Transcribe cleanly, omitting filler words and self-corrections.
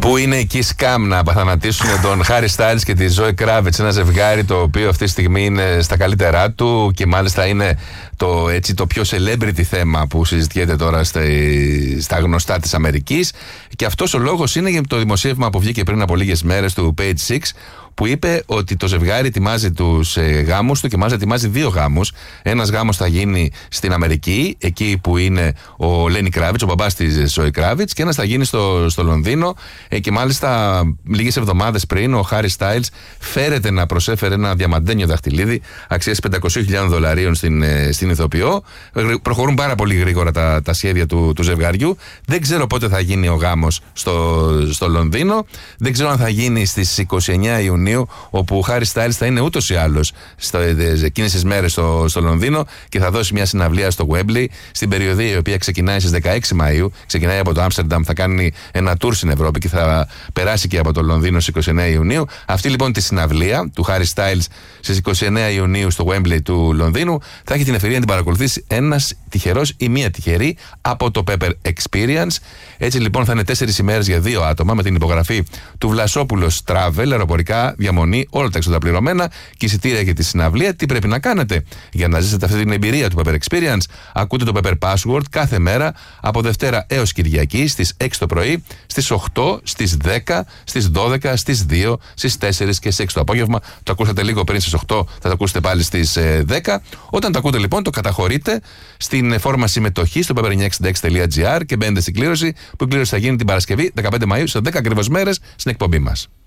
Πού είναι εκεί σκάμ να απαθανατήσουν τον Χάρι Στάιλς και τη Ζόι Κράβιτς, ένα ζευγάρι το οποίο αυτή τη στιγμή είναι στα καλύτερά του και μάλιστα είναι το πιο celebrity θέμα που συζητιέται τώρα στα γνωστά της Αμερικής. Και αυτός ο λόγος είναι για το δημοσίευμα που βγήκε πριν από λίγες μέρες του Page 6, που είπε ότι το ζευγάρι ετοιμάζει τους γάμους του και μάλιστα ετοιμάζει 2 γάμους. Ένας γάμος θα γίνει στην Αμερική, εκεί που είναι ο Λένι Κράβιτς, ο μπαμπάς της Ζόι Κράβιτς, και ένας θα γίνει στο Λονδίνο. Και μάλιστα λίγες εβδομάδες πριν ο Χάρι Στάιλς φέρεται να προσέφερε ένα διαμαντένιο δαχτυλίδι αξίας $500,000 στην ηθοποιό. Προχωρούν πάρα πολύ γρήγορα τα σχέδια του ζευγαριού. Δεν ξέρω πότε θα γίνει ο γάμος στο Λονδίνο. Δεν ξέρω αν θα γίνει στις 29 Ιουνίου, όπου ο Χάρι Στάιλς θα είναι ούτως ή άλλως εκείνες τις μέρες στο Λονδίνο και θα δώσει μια συναυλία στο Wembley στην περιοδία η οποία ξεκινάει στις 16 Μαΐου. Ξεκινάει από το Άμστερνταμ, θα κάνει ένα tour στην Ευρώπη και θα περάσει και από το Λονδίνο στις 29 Ιουνίου. Αυτή λοιπόν τη συναυλία του Χάρι Στάιλς στις 29 Ιουνίου στο Wembley του Λονδίνου θα έχει την ευκαιρία να την παρακολουθήσει ένας τυχερός ή μία τυχερή από το Pepper Experience. Έτσι λοιπόν θα είναι 4 ημέρες για 2 άτομα με την υπογραφή του Βλασόπουλος Travel, αεροπορικά, διαμονή, όλα τα έξοδα πληρωμένα και εισιτήρια για τη συναυλία. Τι πρέπει να κάνετε για να ζήσετε αυτή την εμπειρία του Pepper Experience? Ακούτε το Pepper Password κάθε μέρα από Δευτέρα έως Κυριακή στις 6 το πρωί, στις 8, στις 10, στις 12, στις 2, στις 4 και στις 6 το απόγευμα. Το ακούσατε λίγο πριν στις 8, θα το ακούσετε πάλι στις 10. Όταν το ακούτε λοιπόν, το καταχωρείτε στην φόρμα συμμετοχή στο pepper966.gr και μπαίνετε στην κλήρωση, που η κλήρωση θα γίνει την Παρασκευή 15 Μαΐου σε 10 ακριβώς μέρες στην εκπομπή μας.